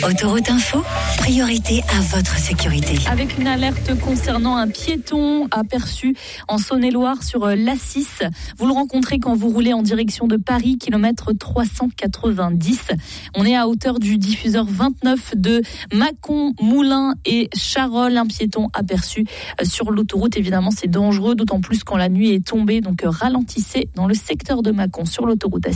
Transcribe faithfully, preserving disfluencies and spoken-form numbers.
Autoroute Info, priorité à votre sécurité. Avec une alerte concernant un piéton aperçu en Saône-et-Loire sur l'A six. Vous le rencontrez quand vous roulez en direction de Paris, kilomètre trois cent quatre-vingt-dix. On est à hauteur du diffuseur vingt-neuf de Mâcon, Moulins et Charolles. Un piéton aperçu sur l'autoroute. Évidemment, c'est dangereux, d'autant plus quand la nuit est tombée. Donc ralentissez dans le secteur de Mâcon sur l'autoroute A six.